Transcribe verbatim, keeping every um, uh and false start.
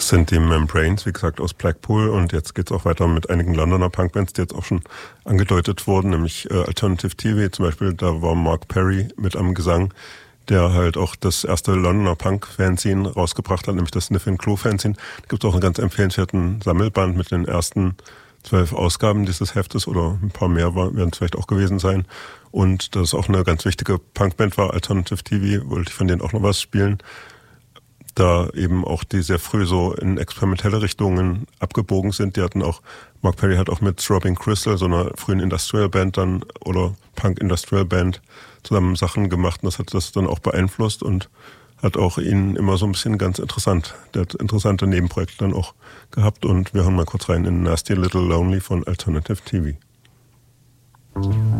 Das sind die Membranes, wie gesagt, aus Blackpool, und jetzt geht es auch weiter mit einigen Londoner Punkbands, die jetzt auch schon angedeutet wurden, nämlich äh, Alternative T V zum Beispiel, da war Mark Perry mit am Gesang, der halt auch das erste Londoner Punk-Fanzine rausgebracht hat, nämlich das Sniff and Clue Fanzine. Da gibt es auch einen ganz empfehlenswerten Sammelband mit den ersten zwölf Ausgaben dieses Heftes, oder ein paar mehr werden es vielleicht auch gewesen sein. Und das ist auch eine ganz wichtige Punkband war, Alternative T V, wollte ich von denen auch noch was spielen. Da eben auch die sehr früh so in experimentelle Richtungen abgebogen sind. Die hatten auch, Mark Perry hat auch mit Throbbing Crystal, so einer frühen Industrial Band dann, oder Punk Industrial Band, zusammen Sachen gemacht, und das hat das dann auch beeinflusst und hat auch ihn immer so ein bisschen ganz interessant, der hat interessante Nebenprojekte dann auch gehabt, und wir hören mal kurz rein in Nasty Little Lonely von Alternative T V.